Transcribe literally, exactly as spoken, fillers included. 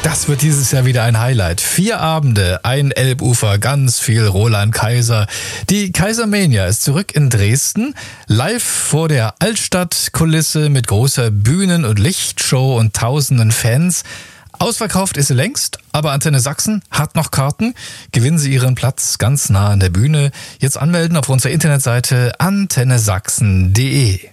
Das wird dieses Jahr wieder ein Highlight. Vier Abende, ein Elbufer, ganz viel Roland Kaiser. Die Kaisermania ist zurück in Dresden, live vor der Altstadtkulisse mit großer Bühnen- und Lichtshow und tausenden Fans. Ausverkauft ist sie längst, aber Antenne Sachsen hat noch Karten. Gewinnen Sie Ihren Platz ganz nah an der Bühne. Jetzt anmelden auf unserer Internetseite antenne sachsen punkt de.